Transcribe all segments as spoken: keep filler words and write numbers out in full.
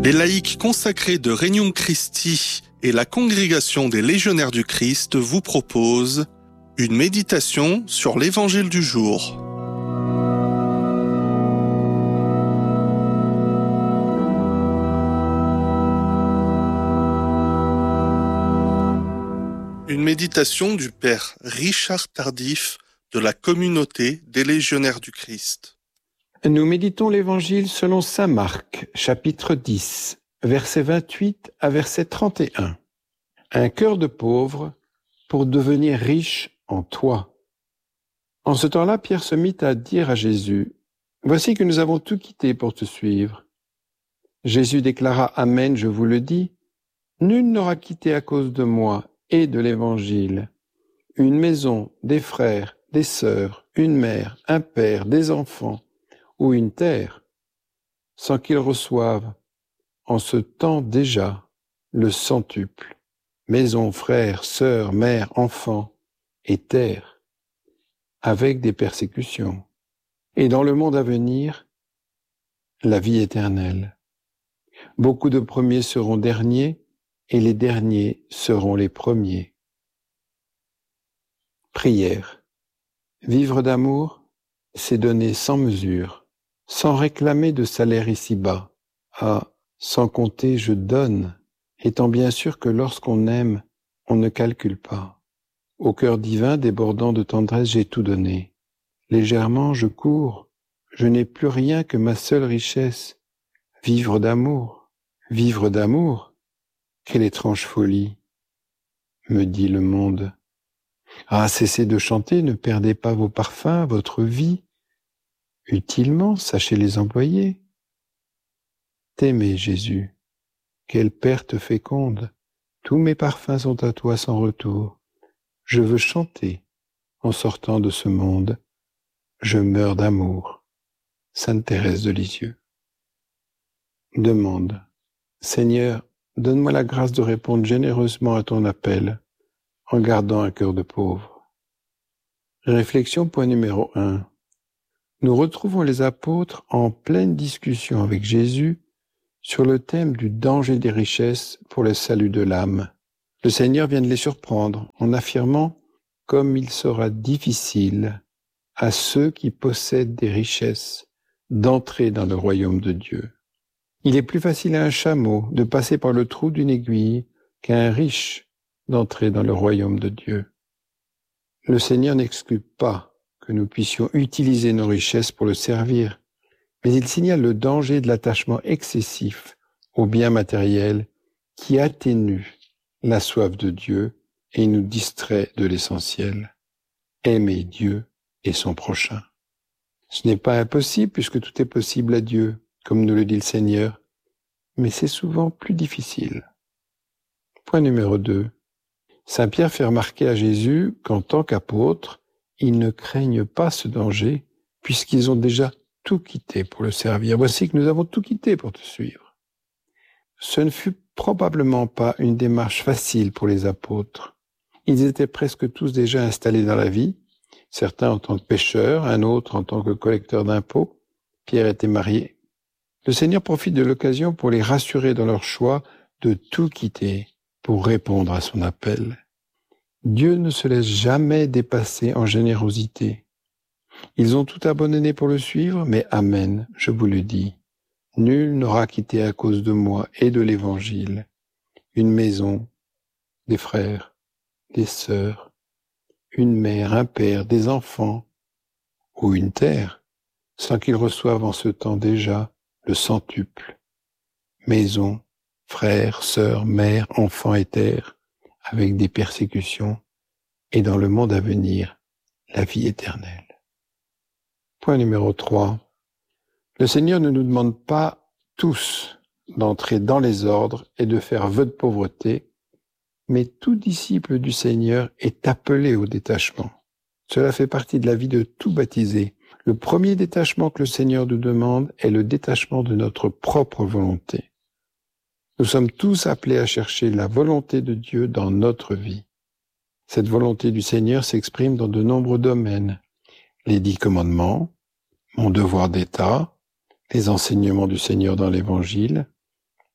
Les laïcs consacrés de Regnum Christi et la congrégation des légionnaires du Christ vous proposent une méditation sur l'évangile du jour. Une méditation du Père Richard Tardif de la communauté des légionnaires du Christ. Nous méditons l'Évangile selon saint Marc, chapitre dix, versets vingt-huit à verset trente et un. Un cœur de pauvre pour devenir riche en toi. En ce temps-là, Pierre se mit à dire à Jésus, « Voici que nous avons tout quitté pour te suivre. » Jésus déclara, « Amen, je vous le dis, nul n'aura quitté à cause de moi et de l'Évangile une maison, des frères, des sœurs, une mère, un père, des enfants, ou une terre, sans qu'ils reçoivent en ce temps déjà le centuple, maison, frères, sœurs, mères, enfants et terre, avec des persécutions, et dans le monde à venir, la vie éternelle. Beaucoup de premiers seront derniers, et les derniers seront les premiers. Prière. Vivre d'amour, c'est donner sans mesure, sans réclamer de salaire ici-bas. Ah, sans compter, je donne, étant bien sûr que lorsqu'on aime, on ne calcule pas. Au cœur divin, débordant de tendresse, j'ai tout donné. Légèrement, je cours, je n'ai plus rien que ma seule richesse. Vivre d'amour, vivre d'amour, quelle étrange folie, me dit le monde. Ah, cessez de chanter, ne perdez pas vos parfums, votre vie. Utilement, sachez les employer. T'aimer, Jésus, quelle perte féconde, tous mes parfums sont à toi sans retour. Je veux chanter en sortant de ce monde, je meurs d'amour. Sainte Thérèse de Lisieux. Demande. Seigneur, donne-moi la grâce de répondre généreusement à ton appel, en gardant un cœur de pauvre. Réflexion point numéro un. Nous retrouvons les apôtres en pleine discussion avec Jésus sur le thème du danger des richesses pour le salut de l'âme. Le Seigneur vient de les surprendre en affirmant « comme il sera difficile à ceux qui possèdent des richesses d'entrer dans le royaume de Dieu. Il est plus facile à un chameau de passer par le trou d'une aiguille qu'à un riche d'entrer dans le royaume de Dieu. » Le Seigneur n'exclut pas que nous puissions utiliser nos richesses pour le servir, mais il signale le danger de l'attachement excessif aux biens matériels qui atténue la soif de Dieu et nous distrait de l'essentiel. Aimer Dieu et son prochain. Ce n'est pas impossible puisque tout est possible à Dieu, comme nous le dit le Seigneur, mais c'est souvent plus difficile. Point numéro deux. Saint Pierre fait remarquer à Jésus qu'en tant qu'apôtres, ils ne craignent pas ce danger puisqu'ils ont déjà tout quitté pour le servir. Voici que nous avons tout quitté pour te suivre. Ce ne fut probablement pas une démarche facile pour les apôtres. Ils étaient presque tous déjà installés dans la vie, certains en tant que pêcheurs, un autre en tant que collecteur d'impôts. Pierre était marié. Le Seigneur profite de l'occasion pour les rassurer dans leur choix de tout quitter pour répondre à son appel. Dieu ne se laisse jamais dépasser en générosité. Ils ont tout abandonné pour le suivre, mais amen, je vous le dis. Nul n'aura quitté à cause de moi et de l'Évangile une maison, des frères, des sœurs, une mère, un père, des enfants ou une terre, sans qu'ils reçoivent en ce temps déjà le centuple. Maison, frères, sœurs, mères, enfants et terre, avec des persécutions, et dans le monde à venir, la vie éternelle. Point numéro trois. Le Seigneur ne nous demande pas tous d'entrer dans les ordres et de faire vœu de pauvreté, mais tout disciple du Seigneur est appelé au détachement. Cela fait partie de la vie de tout baptisé. Le premier détachement que le Seigneur nous demande est le détachement de notre propre volonté. Nous sommes tous appelés à chercher la volonté de Dieu dans notre vie. Cette volonté du Seigneur s'exprime dans de nombreux domaines. Les dix commandements, mon devoir d'État, les enseignements du Seigneur dans l'Évangile,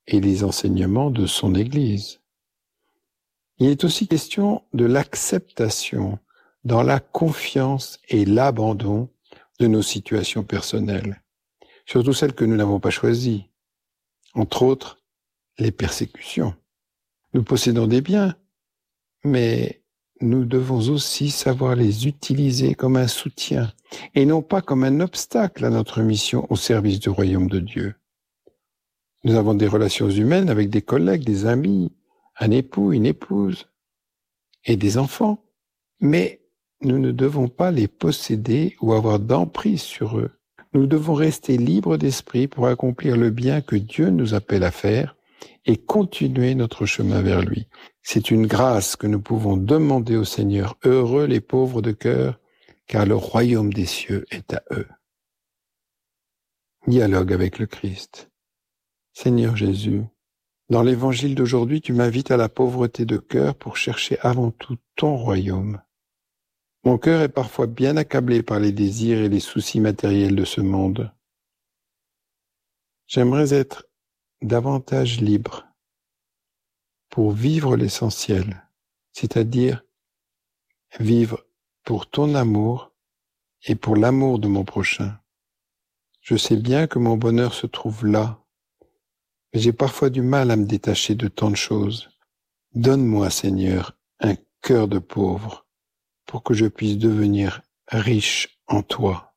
et les enseignements de son Église. Il est aussi question de l'acceptation dans la confiance et l'abandon de nos situations personnelles, surtout celles que nous n'avons pas choisies, entre autres les persécutions. Nous possédons des biens, mais nous devons aussi savoir les utiliser comme un soutien et non pas comme un obstacle à notre mission au service du royaume de Dieu. Nous avons des relations humaines avec des collègues, des amis, un époux, une épouse et des enfants, mais nous ne devons pas les posséder ou avoir d'emprise sur eux. Nous devons rester libres d'esprit pour accomplir le bien que Dieu nous appelle à faire et continuer notre chemin vers lui. C'est une grâce que nous pouvons demander au Seigneur. Heureux les pauvres de cœur, car le royaume des cieux est à eux. Dialogue avec le Christ. Seigneur Jésus, dans l'évangile d'aujourd'hui, tu m'invites à la pauvreté de cœur pour chercher avant tout ton royaume. Mon cœur est parfois bien accablé par les désirs et les soucis matériels de ce monde. J'aimerais être davantage libre pour vivre l'essentiel, c'est-à-dire vivre pour ton amour et pour l'amour de mon prochain. Je sais bien que mon bonheur se trouve là, mais j'ai parfois du mal à me détacher de tant de choses. Donne-moi, Seigneur, un cœur de pauvre pour que je puisse devenir riche en toi.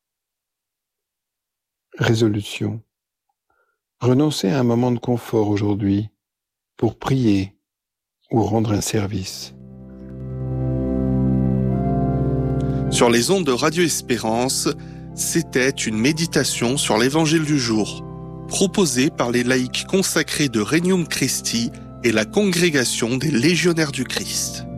Résolution. Renoncer à un moment de confort aujourd'hui pour prier ou rendre un service. Sur les ondes de Radio Espérance, c'était une méditation sur l'Évangile du jour, proposée par les laïcs consacrés de Regnum Christi et la Congrégation des Légionnaires du Christ.